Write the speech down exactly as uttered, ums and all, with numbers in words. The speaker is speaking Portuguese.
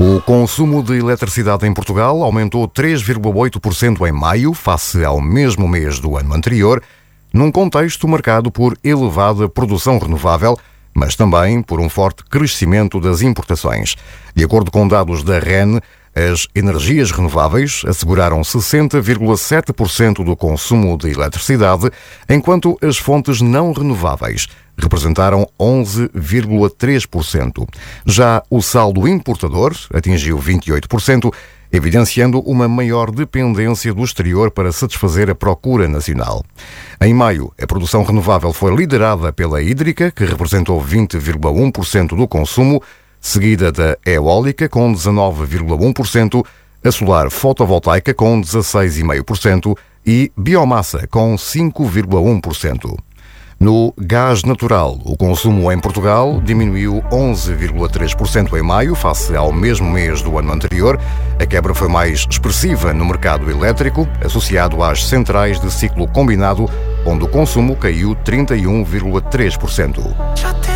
O consumo de eletricidade em Portugal aumentou três vírgula oito por cento em maio, face ao mesmo mês do ano anterior, num contexto marcado por elevada produção renovável, mas também por um forte crescimento das importações. De acordo com dados da R E N, as energias renováveis asseguraram sessenta vírgula sete por cento do consumo de eletricidade, enquanto as fontes não renováveis representaram onze vírgula três por cento. Já o saldo importador atingiu vinte e oito por cento, evidenciando uma maior dependência do exterior para satisfazer a procura nacional. Em maio, a produção renovável foi liderada pela hídrica, que representou vinte vírgula um por cento do consumo, seguida da eólica, com dezanove vírgula um por cento, a solar fotovoltaica, com dezasseis vírgula cinco por cento e biomassa, com cinco vírgula um por cento. No gás natural, o consumo em Portugal diminuiu onze vírgula três por cento em maio, face ao mesmo mês do ano anterior. A quebra foi mais expressiva no mercado elétrico, associado às centrais de ciclo combinado, onde o consumo caiu trinta e um vírgula três por cento.